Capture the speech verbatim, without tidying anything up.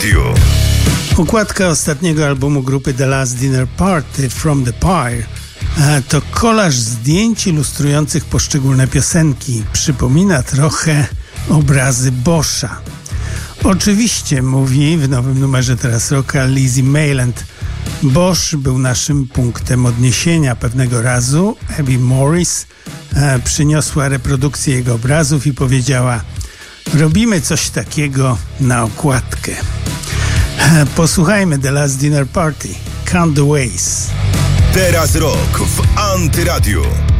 Antyradiu. Okładka ostatniego albumu grupy The Last Dinner Party, From the Pyre, to kolaż zdjęć ilustrujących poszczególne piosenki. Przypomina trochę obrazy Boscha. Oczywiście, mówi w nowym numerze teraz rocka Lizzie Mayland, Bosch był naszym punktem odniesienia. Pewnego razu Abby Morris e, przyniosła reprodukcję jego obrazów i powiedziała: robimy coś takiego na okładkę. E, posłuchajmy The Last Dinner Party, Count the Ways. Teraz rok w Antyradiu.